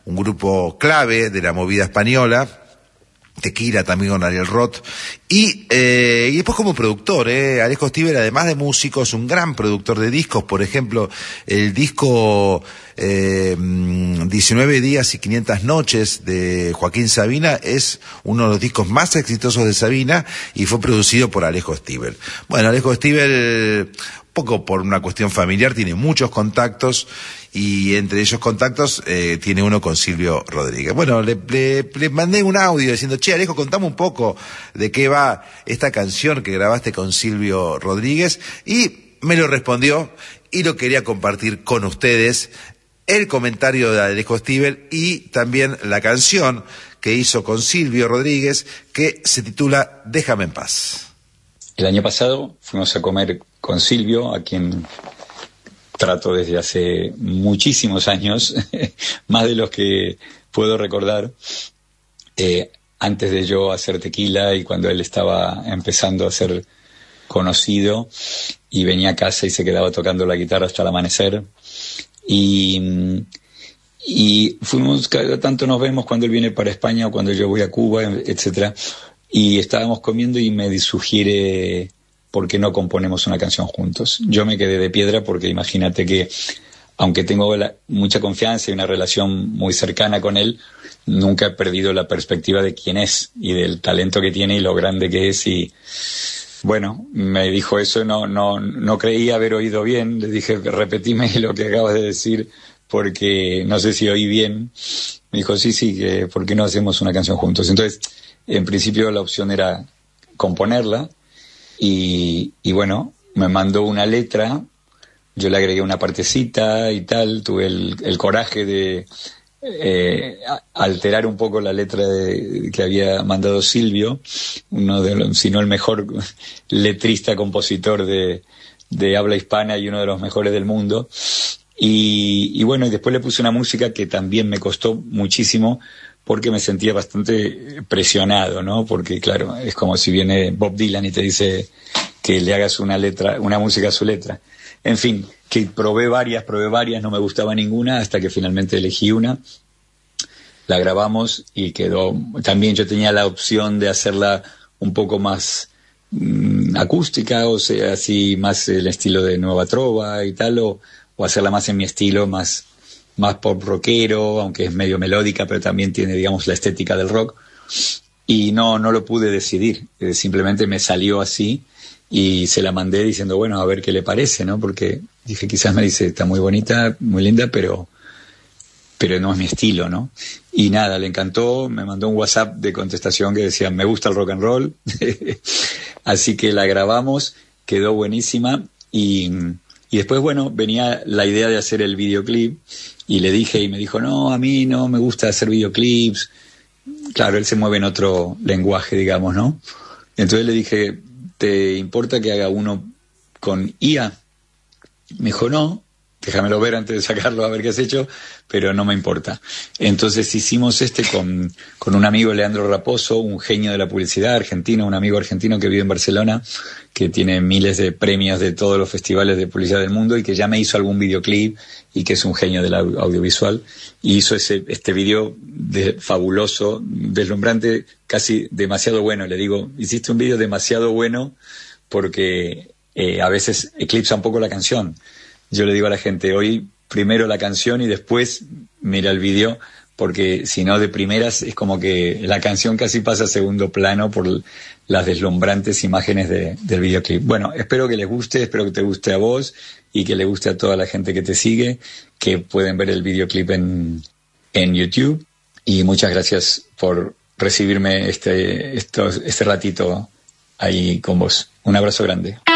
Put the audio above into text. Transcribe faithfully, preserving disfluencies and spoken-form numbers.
un grupo clave de la movida española. Tequila también con Ariel Roth, y, eh, y después como productor, eh, Alejo Stivel, además de músico, es un gran productor de discos. Por ejemplo, el disco eh, diecinueve días y quinientas noches de Joaquín Sabina es uno de los discos más exitosos de Sabina y fue producido por Alejo Stivel. Bueno, Alejo Stivel, poco por una cuestión familiar, tiene muchos contactos, y entre esos contactos eh, tiene uno con Silvio Rodríguez. Bueno, le, le, le mandé un audio diciendo, che, Alejo, contame un poco de qué va esta canción que grabaste con Silvio Rodríguez, y me lo respondió, y lo quería compartir con ustedes, el comentario de Alejo Stivel y también la canción que hizo con Silvio Rodríguez, que se titula Déjame en paz. El año pasado fuimos a comer con Silvio, a quien trato desde hace muchísimos años, más de los que puedo recordar, eh, antes de yo hacer Tequila y cuando él estaba empezando a ser conocido, y venía a casa y se quedaba tocando la guitarra hasta el amanecer. Y, y fuimos, cada tanto nos vemos cuando él viene para España o cuando yo voy a Cuba, etcétera. Y estábamos comiendo y me sugiere, ¿por qué no componemos una canción juntos? Yo me quedé de piedra porque imagínate que, aunque tengo la, mucha confianza y una relación muy cercana con él, nunca he perdido la perspectiva de quién es y del talento que tiene y lo grande que es. Y bueno, me dijo eso, no, no, no creí haber oído bien. Le dije, repetime lo que acabas de decir porque no sé si oí bien. Me dijo, sí, sí, que ¿por qué no hacemos una canción juntos? Entonces, en principio la opción era componerla. Y, y bueno, me mandó una letra, yo le agregué una partecita y tal, tuve el, el coraje de eh, alterar un poco la letra de, que había mandado Silvio, uno de los, si no el mejor letrista compositor de, de habla hispana y uno de los mejores del mundo. Y, y bueno, y después le puse una música que también me costó muchísimo, porque me sentía bastante presionado, ¿no? Porque claro, es como si viene Bob Dylan y te dice que le hagas una letra, una música a su letra. En fin, que probé varias, probé varias, no me gustaba ninguna, hasta que finalmente elegí una. La grabamos y quedó. También yo tenía la opción de hacerla un poco más mmm, acústica, o sea, así más el estilo de Nueva Trova y tal, o, o hacerla más en mi estilo, más más pop rockero, aunque es medio melódica, pero también tiene, digamos, la estética del rock. Y no, no lo pude decidir, eh, simplemente me salió así y se la mandé diciendo, bueno, a ver qué le parece, ¿no? Porque dije, quizás me dice, está muy bonita, muy linda, pero, pero no es mi estilo, ¿no? Y nada, le encantó, me mandó un WhatsApp de contestación que decía, me gusta el rock and roll. Así que la grabamos, quedó buenísima y... Y después, bueno, venía la idea de hacer el videoclip y le dije, y me dijo, no, a mí no me gusta hacer videoclips. Claro, él se mueve en otro lenguaje, digamos, ¿no? Entonces le dije, ¿te importa que haga uno con I A? Me dijo, no, déjamelo ver antes de sacarlo a ver qué has hecho, pero no me importa. Entonces hicimos este con, con un amigo, Leandro Raposo, un genio de la publicidad argentino, un amigo argentino que vive en Barcelona, que tiene miles de premios de todos los festivales de publicidad del mundo y que ya me hizo algún videoclip y que es un genio del audiovisual. Y hizo ese, este video de, fabuloso, deslumbrante, casi demasiado bueno. Le digo, hiciste un video demasiado bueno porque eh, a veces eclipsa un poco la canción. Yo le digo a la gente, hoy primero la canción y después mira el video, porque si no de primeras es como que la canción casi pasa a segundo plano por las deslumbrantes imágenes de, del videoclip. Bueno, espero que les guste, espero que te guste a vos y que le guste a toda la gente que te sigue, que pueden ver el videoclip en, en YouTube. Y muchas gracias por recibirme este, estos, este ratito ahí con vos. Un abrazo grande.